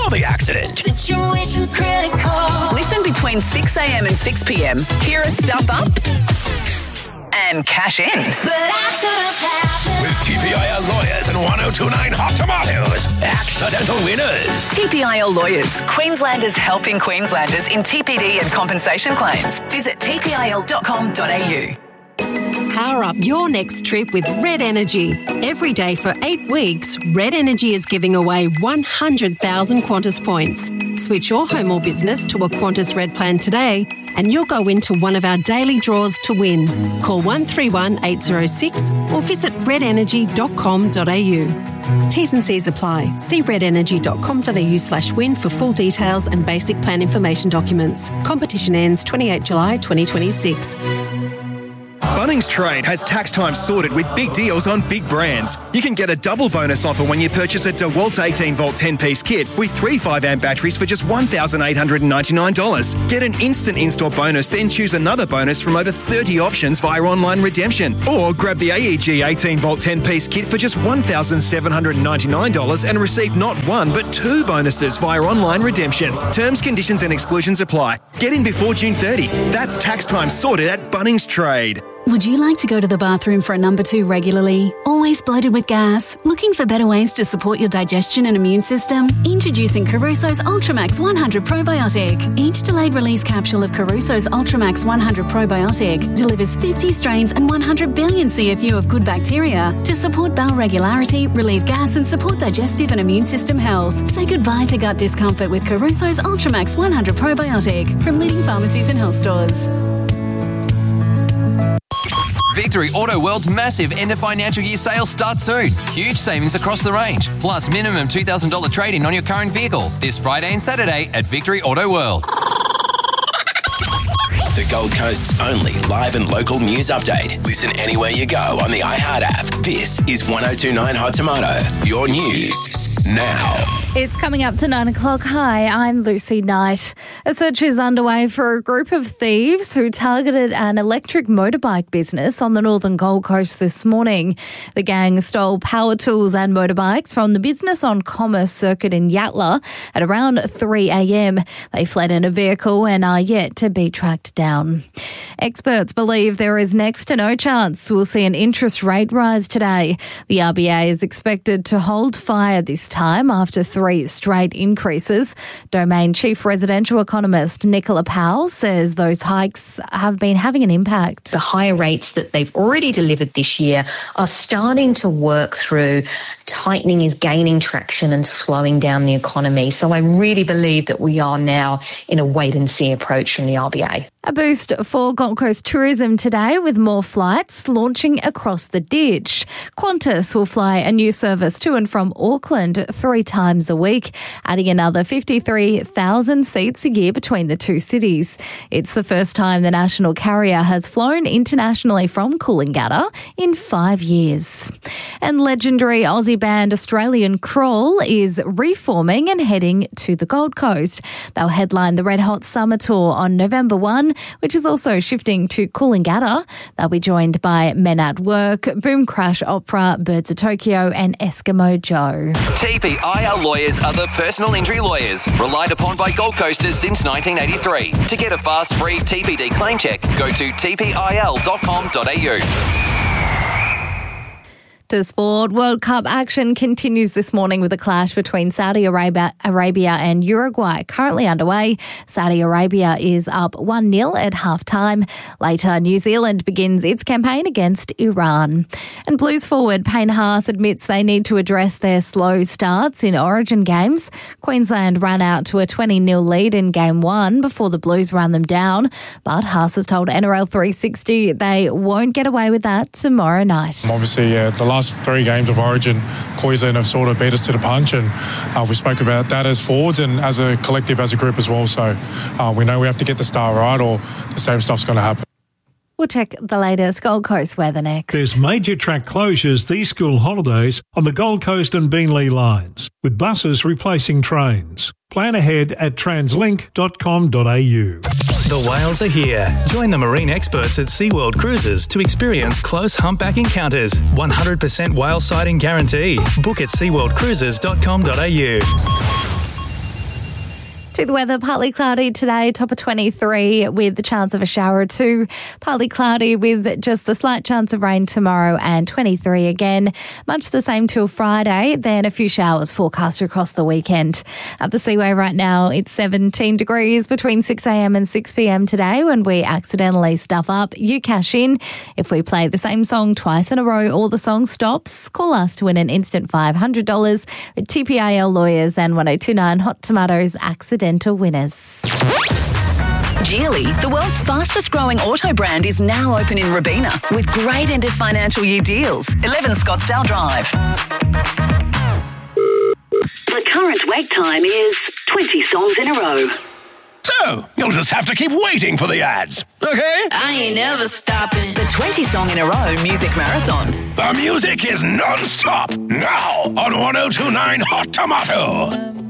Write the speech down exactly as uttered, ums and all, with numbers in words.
before the accident. Situation's critical. Listen between six a.m. and six p.m. Hear us stuff up and cash in. But accidents happen. With T P I L Lawyers and one oh two point nine Hot Tomatoes. Accidental winners. T P I L Lawyers. Queenslanders helping Queenslanders in T P D and compensation claims. Visit t p i l dot com dot a u. Power up your next trip with Red Energy. Every day for eight weeks, Red Energy is giving away one hundred thousand Qantas points. Switch your home or business to a Qantas Red plan today and you'll go into one of our daily draws to win. Call one three one eight zero six or visit red energy dot com dot a u. T's and C's apply. See red energy dot com dot a u slash win for full details and basic plan information documents. Competition ends twenty-eighth of July twenty twenty-six. Bunnings Trade has tax time sorted with big deals on big brands. You can get a double bonus offer when you purchase a DeWalt eighteen volt ten-piece kit with three five amp batteries for just one thousand eight hundred ninety-nine dollars. Get an instant in-store bonus, then choose another bonus from over thirty options via online redemption. Or grab the A E G eighteen volt ten-piece kit for just one thousand seven hundred ninety-nine dollars and receive not one but two bonuses via online redemption. Terms, conditions and exclusions apply. Get in before June thirtieth. That's tax time sorted at Bunnings Trade. Would you like to go to the bathroom for a number two regularly? Always bloated with gas? Looking for better ways to support your digestion and immune system? Introducing Caruso's Ultramax one hundred Probiotic. Each delayed release capsule of Caruso's Ultramax one hundred Probiotic delivers fifty strains and one hundred billion C F U of good bacteria to support bowel regularity, relieve gas and support digestive and immune system health. Say goodbye to gut discomfort with Caruso's Ultramax one hundred Probiotic from leading pharmacies and health stores. Victory Auto World's massive end of financial year sale starts soon. Huge savings across the range, plus minimum two thousand dollars trade-in on your current vehicle this Friday and Saturday at Victory Auto World. The Gold Coast's only live and local news update. Listen anywhere you go on the iHeart app. This is one oh two point nine Hot Tomato. Your news now. It's coming up to nine o'clock. Hi, I'm Lucy Knight. A search is underway for a group of thieves who targeted an electric motorbike business on the northern Gold Coast this morning. The gang stole power tools and motorbikes from the business on Commerce Circuit in Yatala at around three a.m. They fled in a vehicle and are yet to be tracked down. Experts believe there is next to no chance we'll see an interest rate rise today. The R B A is expected to hold fire this time after three straight increases. Domain Chief Residential Economist Nicola Powell says those hikes have been having an impact. The higher rates that they've already delivered this year are starting to work through. Tightening is gaining traction and slowing down the economy. So I really believe that we are now in a wait-and-see approach from the R B A. A boost for Gold Coast tourism today with more flights launching across the ditch. Qantas will fly a new service to and from Auckland three times a week, adding another fifty-three thousand seats a year between the two cities. It's the first time the national carrier has flown internationally from Coolangatta in five years. And legendary Aussie band Australian Crawl is reforming and heading to the Gold Coast. They'll headline the Red Hot Summer Tour on November first, which is also shifting to Coolangatta. They'll be joined by Men at Work, Boom Crash Opera, Birds of Tokyo and Eskimo Joe. T P I L Lawyers are the personal injury lawyers relied upon by Gold Coasters since nineteen eighty-three. To get a fast, free T P D claim check, go to t p i l dot com dot a u. To sport, World Cup action continues this morning with a clash between Saudi Arabia, Arabia and Uruguay currently underway. Saudi Arabia is up one nil at half-time. Later, New Zealand begins its campaign against Iran. And Blues forward Payne Haas admits they need to address their slow starts in Origin games. Queensland ran out to a twenty nil lead in game one before the Blues ran them down. But Haas has told N R L three sixty they won't get away with that tomorrow night. Obviously, yeah, the last three games of Origin, Queensland have sort of beat us to the punch, and uh, we spoke about that as forwards and as a collective, as a group as well. So uh, we know we have to get the start right or the same stuff's going to happen. We'll check the latest Gold Coast weather next. There's major track closures these school holidays on the Gold Coast and Beenleigh lines, with buses replacing trains. Plan ahead at translink dot com dot a u. The whales are here. Join the marine experts at SeaWorld Cruises to experience close humpback encounters. one hundred percent whale sighting guarantee. Book at sea world cruises dot com dot a u. To the weather, partly cloudy today, top of twenty-three with the chance of a shower or two. Partly cloudy with just the slight chance of rain tomorrow and twenty-three again. Much the same till Friday, then a few showers forecast across the weekend. At the Seaway right now, it's seventeen degrees between six a.m. and six p.m. today. When we accidentally stuff up, you cash in. If we play the same song twice in a row or the song stops, call us to win an instant five hundred dollars with T P I L Lawyers and one oh two nine Hot Tomatoes accidental winners. Geely, the world's fastest growing auto brand, is now open in Robina with great end of financial year deals. eleven Scottsdale Drive. The current wait time is twenty songs in a row. So, you'll just have to keep waiting for the ads, okay? I ain't never stopping. The twenty song in a row music marathon. The music is non-stop now on one oh two nine Hot Tomato.